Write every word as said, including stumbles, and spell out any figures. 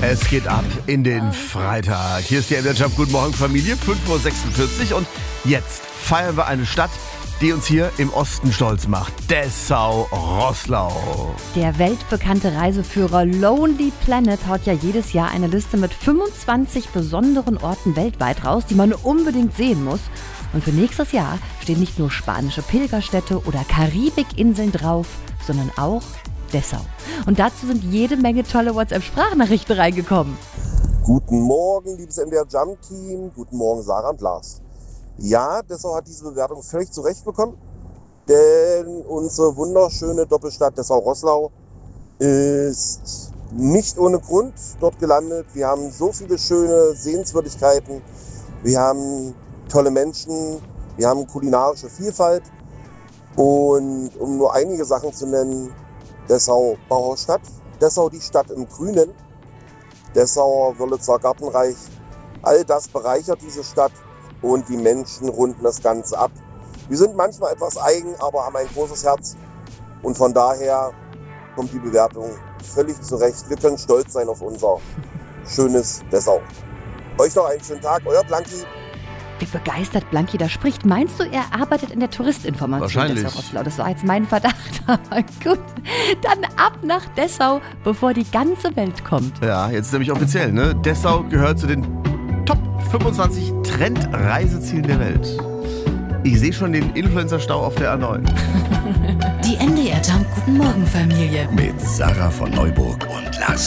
Es geht ab in den Freitag. Hier ist die M D R Jump. Guten Morgen, Familie. fünf Uhr sechsundvierzig. Und jetzt feiern wir eine Stadt, die uns hier im Osten stolz macht. Dessau-Roßlau. Der weltbekannte Reiseführer Lonely Planet haut ja jedes Jahr eine Liste mit fünfundzwanzig besonderen Orten weltweit raus, die man unbedingt sehen muss. Und für nächstes Jahr stehen nicht nur spanische Pilgerstädte oder Karibikinseln drauf, sondern auch Dessau. Und dazu sind jede Menge tolle WhatsApp-Sprachnachrichten reingekommen. Guten Morgen, liebes M D R Jump-Team. Guten Morgen, Sarah und Lars. Ja, Dessau hat diese Bewertung völlig zu Recht bekommen, denn unsere wunderschöne Doppelstadt Dessau-Roßlau ist nicht ohne Grund dort gelandet. Wir haben so viele schöne Sehenswürdigkeiten, wir haben tolle Menschen, wir haben kulinarische Vielfalt und um nur einige Sachen zu nennen, Dessau Bauhausstadt, Dessau die Stadt im Grünen, Dessauer Wörlitzer Gartenreich, all das bereichert diese Stadt. Und die Menschen runden das Ganze ab. Wir sind manchmal etwas eigen, aber haben ein großes Herz. Und von daher kommt die Bewertung völlig zurecht. Wir können stolz sein auf unser schönes Dessau. Euch noch einen schönen Tag, euer Blanki. Wie begeistert Blanki da spricht. Meinst du, er arbeitet in der Touristinformation Wahrscheinlich. Dessau-Roßlau? Das war jetzt mein Verdacht. Aber gut, dann ab nach Dessau, bevor die ganze Welt kommt. Ja, jetzt ist nämlich offiziell, ne? Dessau gehört zu den Top fünfundzwanzig Trendreisezielen der Welt. Ich sehe schon den Influencer-Stau auf der A neun. Die M D R Jump Guten Morgen Familie. Mit Sarah von Neuburg und Lars